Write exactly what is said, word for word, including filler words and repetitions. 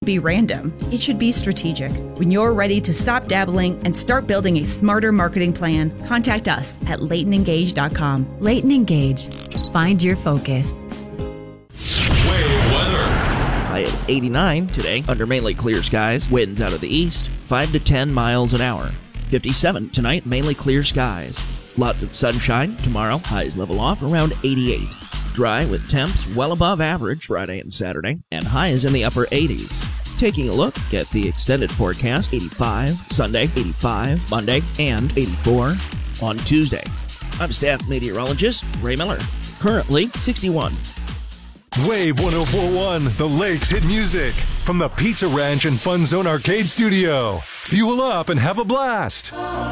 be random. It should be strategic. When you're ready to stop dabbling and start building a smarter marketing plan, contact us at Leighton Engage dot com. Leighton Engage. Find your focus. Wave weather. High at eighty-nine today under mainly clear skies. Winds out of the east, five to ten miles an hour. fifty-seven tonight, mainly clear skies. Lots of sunshine tomorrow. Highs level off around eighty-eight. Dry with temps well above average Friday and Saturday, and highs in the upper eighties. Taking a look at the extended forecast, eighty-five Sunday, eighty-five Monday, and eighty-four on Tuesday. I'm staff meteorologist Ray Miller. Currently sixty-one. Wave one oh four point one, the Lakes hit music from the Pizza Ranch and Fun Zone Arcade Studio. Fuel up and have a blast.